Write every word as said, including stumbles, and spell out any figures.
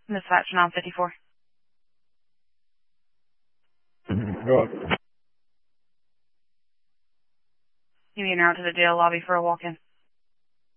Dispatch nine fifty-four. Go on. You mean out to the jail lobby for a walk-in?